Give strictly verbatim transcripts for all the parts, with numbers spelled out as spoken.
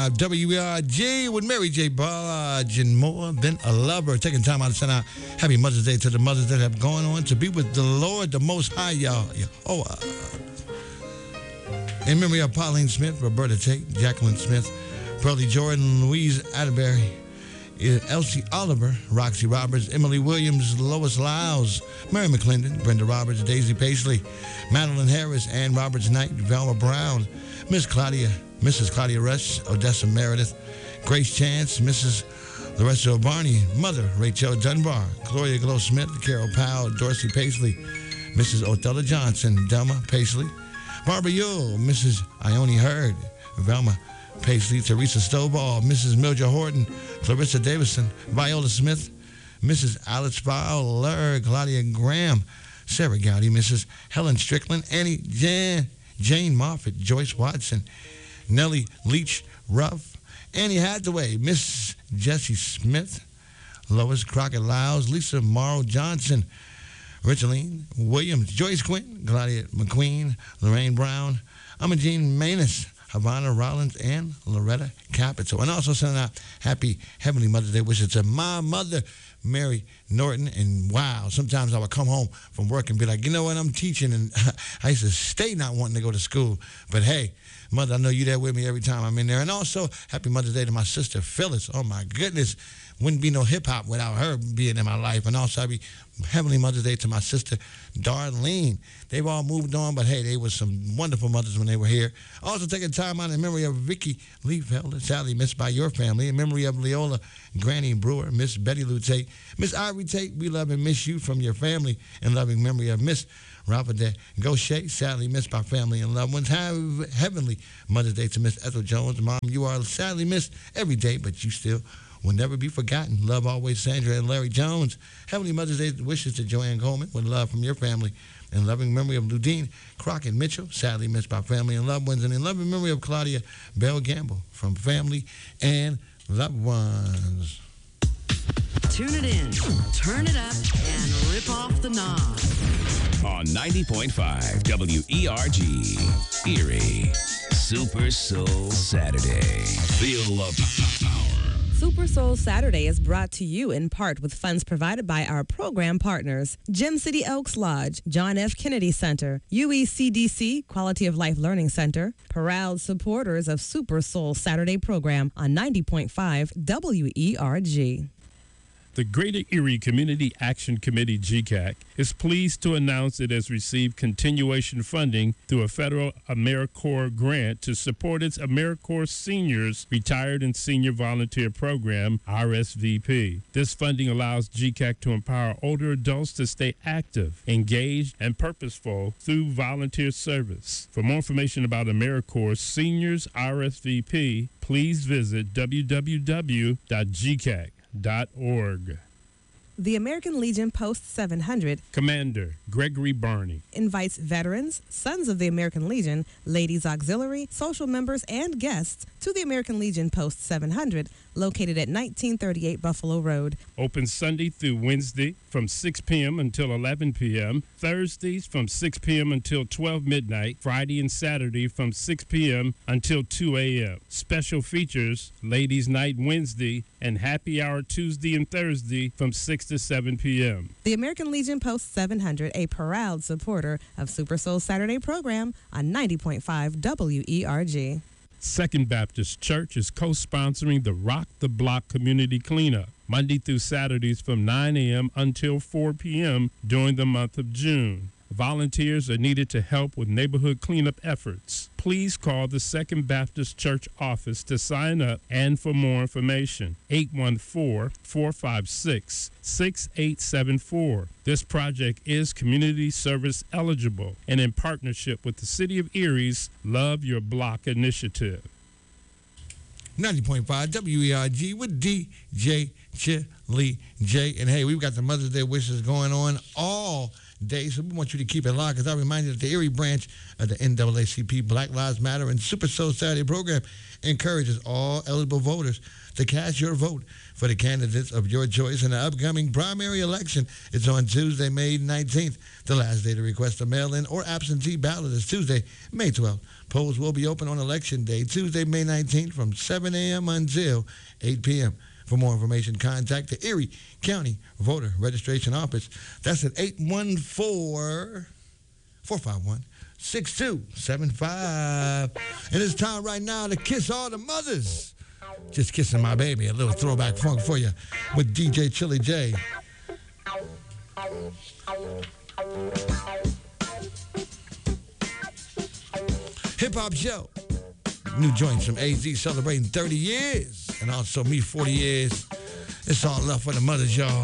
five W E R G with Mary J. Blige and More Than a Lover. Taking time out to send out happy Mother's Day to the mothers that have gone on to be with the Lord, the Most High, Yah- Yehovah. In memory of Pauline Smith, Roberta Tate, Jacqueline Smith, Pearlie Jordan, Louise Atterbury, Elsie Oliver, Roxy Roberts, Emily Williams, Lois Lyles, Mary McClendon, Brenda Roberts, Daisy Paisley, Madeline Harris, Ann Roberts Knight, Velma Brown, Miss Claudia, Missus Claudia Rush, Odessa Meredith, Grace Chance, Missus Larissa O'Barney, Mother Rachel Dunbar, Gloria Glow Smith, Carol Powell, Dorsey Paisley, Missus Othello Johnson, Delma Paisley, Barbara Yule, Missus Ione Hurd, Velma Paisley, Teresa Stovall, Missus Mildred Horton, Clarissa Davison, Viola Smith, Missus Alice Fowler, Claudia Graham, Sarah Gowdy, Missus Helen Strickland, Annie Jan, Jane Moffett, Joyce Watson, Nellie Leach Ruff, Annie Hathaway, Miss Jessie Smith, Lois Crockett Lyles, Lisa Morrow Johnson, Richaline Williams, Joyce Quinn, Claudia McQueen, Lorraine Brown, Imogene Manus, Havana Rollins, and Loretta Capito. And also sending out happy Heavenly Mother's Day wishes to my mother, Mary Norton. And wow, sometimes I would come home from work and be like, you know what, I'm teaching. And I used to stay not wanting to go to school. But hey, Mother, I know you're there with me every time I'm in there. And also, happy Mother's Day to my sister, Phyllis. Oh, my goodness. Wouldn't be no hip-hop without her being in my life. And also, happy Heavenly Mother's Day to my sister, Darlene. They've all moved on, but hey, they were some wonderful mothers when they were here. Also taking time out in memory of Vicky Leafelder, sadly missed by your family. In memory of Leola Granny Brewer, Miss Betty Lou Tate, Miss Ivory Tate, we love and miss you from your family. In loving memory of Miss Rafa de Gaucher, sadly missed by family and loved ones. Have Heavenly Mother's Day to Miss Ethel Jones. Mom, you are sadly missed every day, but you still will never be forgotten. Love always, Sandra and Larry Jones. Heavenly Mother's Day wishes to Joanne Coleman with love from your family. In loving memory of Ludine Crockett Mitchell, sadly missed by family and loved ones. And in loving memory of Claudia Bell Gamble from family and loved ones. Tune it in, turn it up, and rip off the knob. On ninety point five W E R G, Erie, Super Soul Saturday. Feel the power. Super Soul Saturday is brought to you in part with funds provided by our program partners, Gem City Elks Lodge, John F. Kennedy Center, U E C D C Quality of Life Learning Center, proud supporters of Super Soul Saturday program on ninety point five W E R G. The Greater Erie Community Action Committee, G C A C, is pleased to announce it has received continuation funding through a federal AmeriCorps grant to support its AmeriCorps Seniors Retired and Senior Volunteer Program, R S V P. This funding allows G C A C to empower older adults to stay active, engaged, and purposeful through volunteer service. For more information about AmeriCorps Seniors R S V P, please visit w w w dot g c a c dot org. The American Legion Post seven hundred Commander Gregory Barney invites veterans, Sons of the American Legion, Ladies Auxiliary, social members, and guests to the American Legion Post seven hundred, located at nineteen thirty-eight Buffalo Road. Open Sunday through Wednesday from six p.m. until eleven p.m., Thursdays from six p.m. until twelve midnight, Friday and Saturday from six p.m. until two a.m. Special features, Ladies Night Wednesday and Happy Hour Tuesday and Thursday from six to seven p.m. The American Legion Post seven hundred, a proud supporter of Super Soul Saturday program on ninety point five W E R G. Second Baptist Church is co-sponsoring the Rock the Block Community Cleanup, Monday through Saturdays from nine a.m. until four p.m. during the month of June. Volunteers are needed to help with neighborhood cleanup efforts. Please call the Second Baptist Church office to sign up and for more information. eight one four, four five six, six eight seven four. This project is community service eligible and in partnership with the City of Erie's Love Your Block initiative. ninety point five W E R G with D J Chili J. And hey, we've got the Mother's Day wishes going on all Day. So we want you to keep it locked. As I remind you that the Erie branch of the N double A C P Black Lives Matter and Super Soul Saturday program encourages all eligible voters to cast your vote for the candidates of your choice in the upcoming primary election. It's on Tuesday, May nineteenth. The last day to request a mail-in or absentee ballot is Tuesday, May twelfth. Polls will be open on Election Day, Tuesday, May nineteenth, from seven a.m. until eight p.m. For more information, contact the Erie County Voter Registration Office. That's at eight one four, four five one, six two seven five. And it's time right now to kiss all the mothers. Just kissing my baby. A little throwback funk for you with D J Chili J. Hip Hop Show. New joints from A Z celebrating thirty years. And also me forty years. It's all love for the mothers, y'all.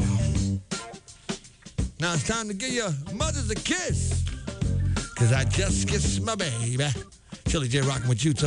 Now it's time to give your mothers a kiss. Because I just kissed my baby. Chili J rocking with you till